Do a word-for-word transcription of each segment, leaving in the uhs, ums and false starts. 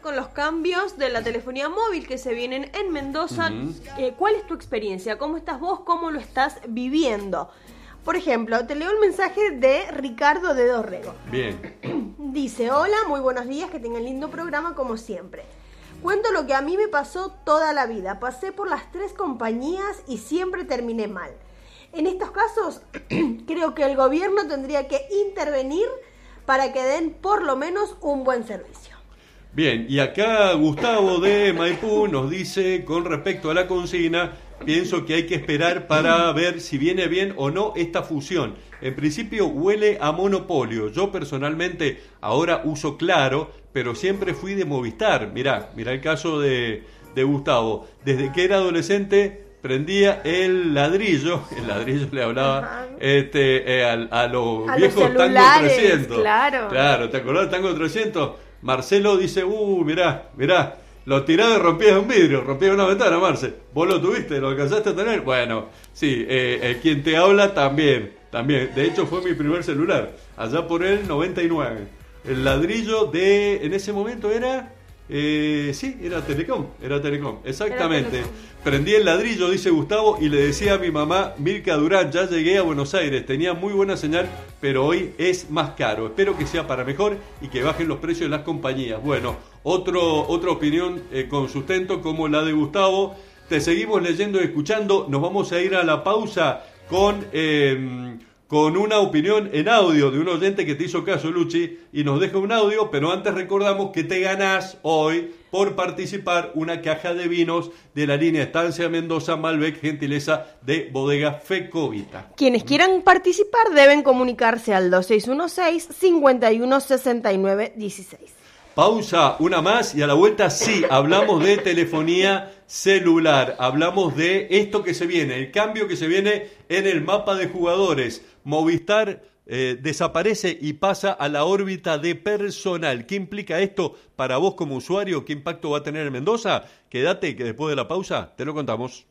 con los cambios de la telefonía móvil que se vienen en Mendoza. Uh-huh. Eh, ¿Cuál es tu experiencia? ¿Cómo estás vos? ¿Cómo lo estás viviendo? Por ejemplo, te leo el mensaje de Ricardo de Dorrego. Bien. Dice, hola, muy buenos días, que tengan lindo programa como siempre. Cuento lo que a mí me pasó toda la vida. Pasé por las tres compañías y siempre terminé mal. En estos casos, creo que el gobierno tendría que intervenir para que den por lo menos un buen servicio. Bien, y acá Gustavo de Maipú nos dice, con respecto a la consigna, pienso que hay que esperar para ver si viene bien o no esta fusión. En principio huele a monopolio. Yo personalmente ahora uso Claro, pero siempre fui de Movistar. Mirá, mirá el caso de, de Gustavo. Desde que era adolescente prendía el ladrillo, el ladrillo le hablaba este, eh, a, a los a viejos los Tango trescientos. Claro. Claro, ¿te acordás del Tango trescientos? Marcelo dice, uh, mirá, mirá, lo tiraba y rompías un vidrio, rompías una ventana, Marce. ¿Vos lo tuviste? ¿Lo alcanzaste a tener? Bueno, sí, eh, eh, quien te habla también, también. De hecho fue mi primer celular, allá por el noventa y nueve. El ladrillo de, en ese momento era... Eh, sí, era Telecom, era Telecom, exactamente. Era Telecom. Prendí el ladrillo, dice Gustavo, y le decía a mi mamá, Mirka Durán, ya llegué a Buenos Aires, tenía muy buena señal, pero hoy es más caro. Espero que sea para mejor y que bajen los precios de las compañías. Bueno, otro, otra opinión eh, con sustento como la de Gustavo. Te seguimos leyendo y escuchando. Nos vamos a ir a la pausa con... Eh, con una opinión en audio de un oyente que te hizo caso, Luchi, y nos deja un audio, pero antes recordamos que te ganás hoy, por participar, una caja de vinos de la línea Estancia Mendoza Malbec, gentileza de Bodega Fecovita. Quienes quieran participar deben comunicarse al dos seis uno seis, cinco uno seis nueve uno seis. Pausa, una más, y a la vuelta sí, hablamos de telefonía celular, hablamos de esto que se viene, el cambio que se viene en el mapa de jugadores. Movistar eh, desaparece y pasa a la órbita de personal. ¿Qué implica esto para vos como usuario? ¿Qué impacto va a tener en Mendoza? Quédate que después de la pausa te lo contamos.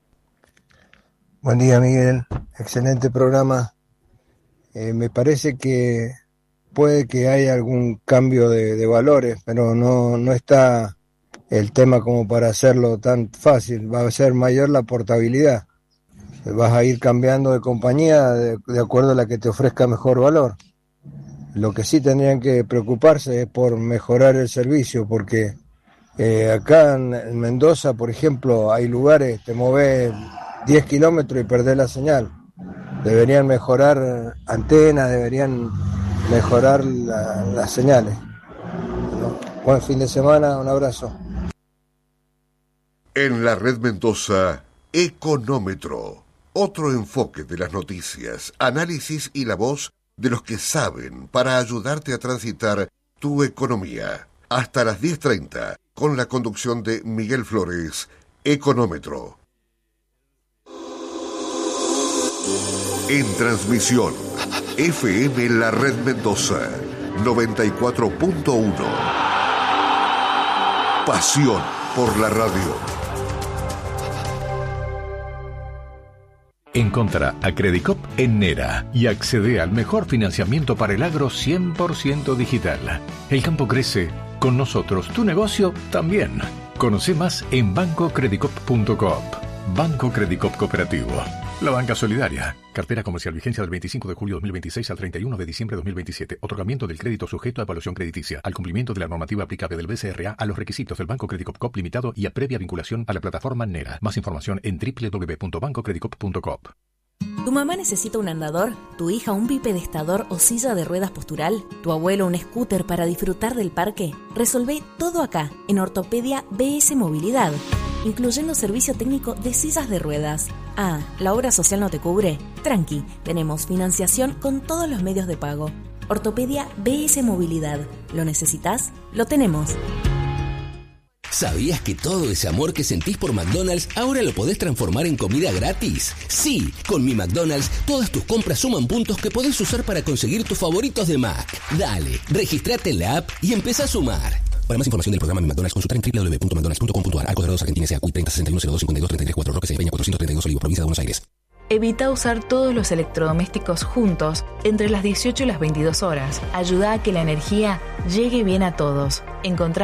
Buen día, Miguel. Excelente programa. Eh, me parece que puede que haya algún cambio de, de valores, pero no, no está el tema como para hacerlo tan fácil. Va a ser mayor la portabilidad. Vas a ir cambiando de compañía de, de acuerdo a la que te ofrezca mejor valor. Lo que sí tendrían que preocuparse es por mejorar el servicio, porque eh, acá en, en Mendoza, por ejemplo, hay lugares, te mueves diez kilómetros y perdés la señal. Deberían mejorar antenas, deberían mejorar la, las señales. ¿No? Buen fin de semana, un abrazo. En la Red Mendoza, Económetro. Otro enfoque de las noticias, análisis y la voz de los que saben para ayudarte a transitar tu economía. Hasta las diez treinta, con la conducción de Miguel Flores, Económetro. En transmisión, F M La Red Mendoza, noventa y cuatro punto uno. Pasión por la radio. Encontrá a Credicop en Nera y accede al mejor financiamiento para el agro cien por ciento digital. El campo crece, con nosotros tu negocio también. Conoce más en banco credicop punto coop. Banco Credicop Cooperativo. La banca solidaria. Cartera comercial, vigencia del veinticinco de julio de dos mil veintiséis al treinta y uno de diciembre de dos mil veintisiete. Otorgamiento del crédito sujeto a evaluación crediticia. Al cumplimiento de la normativa aplicable del B C R A a los requisitos del Banco Credicop Coop Limitado y a previa vinculación a la plataforma Nera. Más información en doble u doble u doble u punto banco credicop punto coop. ¿Tu mamá necesita un andador? ¿Tu hija un bipedestador o silla de ruedas postural? ¿Tu abuelo un scooter para disfrutar del parque? Resolvé todo acá, en Ortopedia B S Movilidad, incluyendo servicio técnico de sillas de ruedas. Ah, ¿la obra social no te cubre? Tranqui, tenemos financiación con todos los medios de pago. Ortopedia B S Movilidad. ¿Lo necesitas? Lo tenemos. ¿Sabías que todo ese amor que sentís por McDonald's ahora lo podés transformar en comida gratis? Sí, con Mi McDonald's todas tus compras suman puntos que podés usar para conseguir tus favoritos de Mac. Dale, registrate en la app y empezá a sumar. Para más información del programa Mi McDonald's, consultar en doble u doble u doble u punto mcdonalds punto com punto a r. Arcos Dorados, Argentina, S A C U I treinta sesenta y uno cero dos cincuenta y dos treinta y tres cuatro, Roque Peña cuatrocientos treinta y dos, Olivos, provincia de Buenos Aires. Evita usar todos los electrodomésticos juntos entre las dieciocho y las veintidós horas. Ayuda a que la energía llegue bien a todos. Encontrá